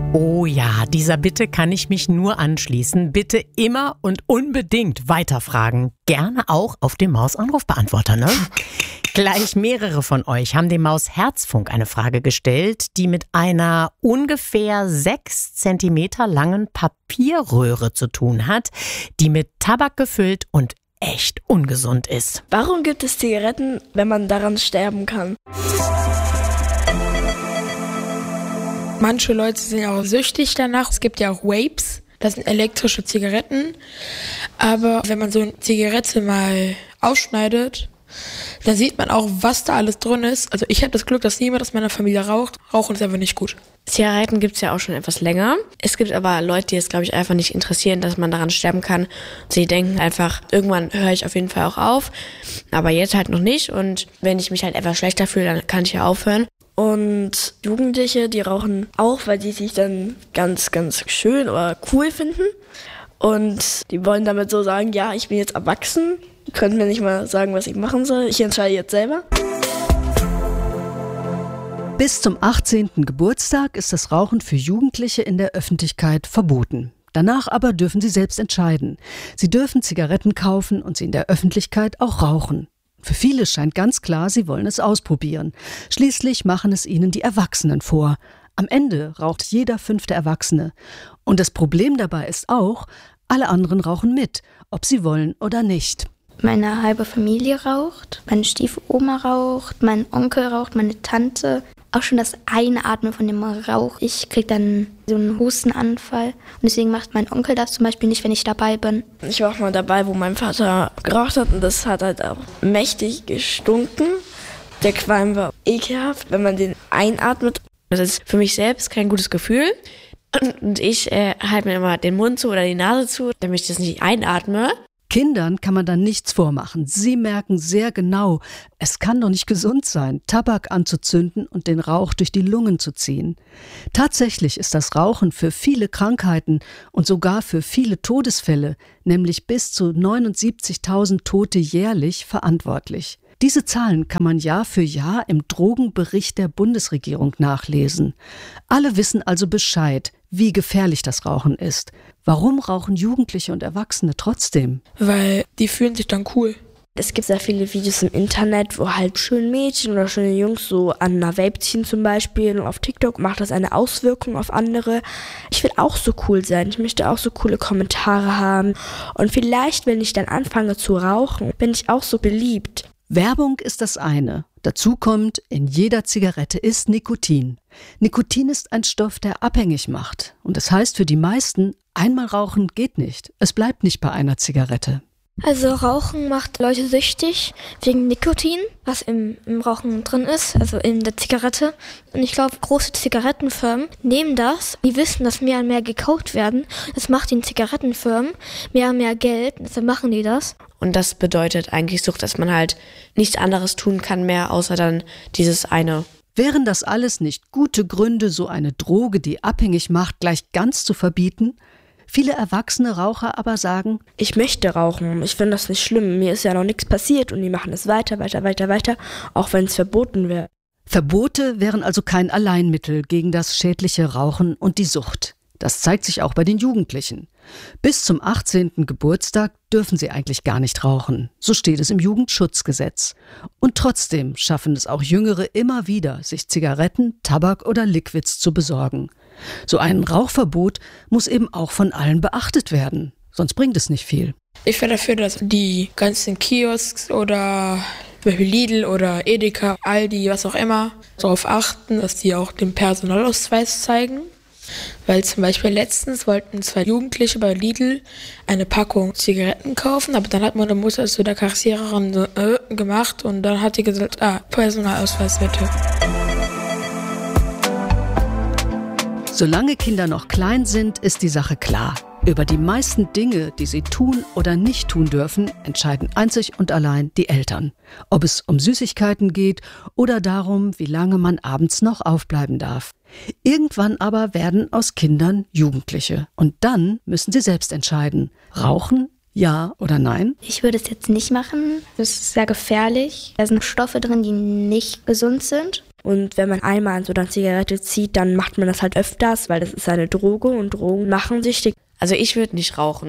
Oh ja, dieser Bitte kann ich mich nur anschließen. Bitte immer und unbedingt weiterfragen. Gerne auch auf dem Maus-Anrufbeantworter, ne? Gleich mehrere von euch haben dem Maus-Herzfunk eine Frage gestellt, die mit einer ungefähr 6 Zentimeter langen Papierröhre zu tun hat, die mit Tabak gefüllt und echt ungesund ist. Warum gibt es Zigaretten, wenn man daran sterben kann? Manche Leute sind auch süchtig danach. Es gibt ja auch Vapes, das sind elektrische Zigaretten. Aber wenn man so eine Zigarette mal ausschneidet, dann sieht man auch, was da alles drin ist. Also ich habe das Glück, dass niemand aus meiner Familie raucht. Rauchen ist einfach nicht gut. Zigaretten gibt es ja auch schon etwas länger. Es gibt aber Leute, die es, glaube ich, einfach nicht interessieren, dass man daran sterben kann. Sie denken einfach, irgendwann höre ich auf jeden Fall auch auf. Aber jetzt halt noch nicht. Und wenn ich mich halt etwas schlechter fühle, dann kann ich ja aufhören. Und Jugendliche, die rauchen auch, weil die sich dann ganz, ganz schön oder cool finden. Und die wollen damit so sagen, ja, ich bin jetzt erwachsen. Die können mir nicht mal sagen, was ich machen soll. Ich entscheide jetzt selber. Bis zum 18. Geburtstag ist das Rauchen für Jugendliche in der Öffentlichkeit verboten. Danach aber dürfen sie selbst entscheiden. Sie dürfen Zigaretten kaufen und sie in der Öffentlichkeit auch rauchen. Für viele scheint ganz klar, sie wollen es ausprobieren. Schließlich machen es ihnen die Erwachsenen vor. Am Ende raucht jeder 5. Erwachsene. Und das Problem dabei ist auch, alle anderen rauchen mit, ob sie wollen oder nicht. Meine halbe Familie raucht, meine Stiefoma raucht, mein Onkel raucht, meine Tante. Auch schon das Einatmen von dem Rauch. Ich kriege dann so einen Hustenanfall. Und deswegen macht mein Onkel das zum Beispiel nicht, wenn ich dabei bin. Ich war auch mal dabei, wo mein Vater geraucht hat und das hat halt auch mächtig gestunken. Der Qualm war ekelhaft, wenn man den einatmet. Das ist für mich selbst kein gutes Gefühl. Und ich halte mir immer den Mund zu oder die Nase zu, damit ich das nicht einatme. Kindern kann man dann nichts vormachen. Sie merken sehr genau, es kann doch nicht gesund sein, Tabak anzuzünden und den Rauch durch die Lungen zu ziehen. Tatsächlich ist das Rauchen für viele Krankheiten und sogar für viele Todesfälle, nämlich bis zu 79.000 Tote jährlich, verantwortlich. Diese Zahlen kann man Jahr für Jahr im Drogenbericht der Bundesregierung nachlesen. Alle wissen also Bescheid, wie gefährlich das Rauchen ist. Warum rauchen Jugendliche und Erwachsene trotzdem? Weil die fühlen sich dann cool. Es gibt sehr viele Videos im Internet, wo halt schöne Mädchen oder schöne Jungs so an einer Vape ziehen zum Beispiel. Und auf TikTok macht das eine Auswirkung auf andere. Ich will auch so cool sein. Ich möchte auch so coole Kommentare haben. Und vielleicht, wenn ich dann anfange zu rauchen, bin ich auch so beliebt. Werbung ist das eine. Dazu kommt, in jeder Zigarette ist Nikotin. Nikotin ist ein Stoff, der abhängig macht. Und das heißt für die meisten, einmal rauchen geht nicht. Es bleibt nicht bei einer Zigarette. Also Rauchen macht Leute süchtig wegen Nikotin, was im Rauchen drin ist, also in der Zigarette. Und ich glaube, große Zigarettenfirmen nehmen das, die wissen, dass mehr und mehr gekauft werden. Das macht den Zigarettenfirmen mehr und mehr Geld, deshalb machen die das. Und das bedeutet eigentlich Sucht, dass man halt nichts anderes tun kann mehr, außer dann dieses eine. Wären das alles nicht gute Gründe, so eine Droge, die abhängig macht, gleich ganz zu verbieten? Viele erwachsene Raucher aber sagen, ich möchte rauchen, ich finde das nicht schlimm, mir ist ja noch nichts passiert und die machen es weiter, auch wenn es verboten wäre. Verbote wären also kein Alleinmittel gegen das schädliche Rauchen und die Sucht. Das zeigt sich auch bei den Jugendlichen. Bis zum 18. Geburtstag dürfen sie eigentlich gar nicht rauchen. So steht es im Jugendschutzgesetz. Und trotzdem schaffen es auch Jüngere immer wieder, sich Zigaretten, Tabak oder Liquids zu besorgen. So ein Rauchverbot muss eben auch von allen beachtet werden. Sonst bringt es nicht viel. Ich wäre dafür, dass die ganzen Kiosks oder zum Beispiel Lidl oder Edeka, Aldi, was auch immer, darauf achten, dass die auch den Personalausweis zeigen. Weil zum Beispiel letztens wollten 2 Jugendliche bei Lidl eine Packung Zigaretten kaufen, aber dann hat meine Mutter zu der Kassiererin so gemacht und dann hat die gesagt, Personalausweis bitte. Solange Kinder noch klein sind, ist die Sache klar. Über die meisten Dinge, die sie tun oder nicht tun dürfen, entscheiden einzig und allein die Eltern. Ob es um Süßigkeiten geht oder darum, wie lange man abends noch aufbleiben darf. Irgendwann aber werden aus Kindern Jugendliche. Und dann müssen sie selbst entscheiden. Rauchen, ja oder nein? Ich würde es jetzt nicht machen. Das ist sehr gefährlich. Da sind Stoffe drin, die nicht gesund sind. Und wenn man einmal an so einer Zigarette zieht, dann macht man das halt öfters, weil das ist eine Droge und Drogen machen süchtig. Also ich würde nicht rauchen.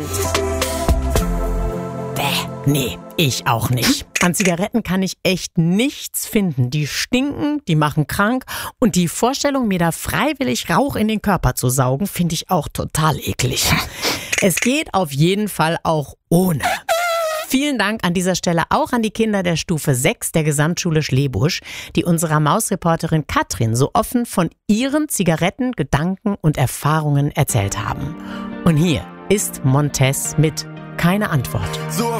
Nee, ich auch nicht. An Zigaretten kann ich echt nichts finden. Die stinken, die machen krank und die Vorstellung, mir da freiwillig Rauch in den Körper zu saugen, finde ich auch total eklig. Es geht auf jeden Fall auch ohne. Vielen Dank an dieser Stelle auch an die Kinder der Stufe 6 der Gesamtschule Schlebusch, die unserer Mausreporterin Katrin so offen von ihren Zigaretten, Gedanken und Erfahrungen erzählt haben. Und hier ist Montez mit Keine Antwort. So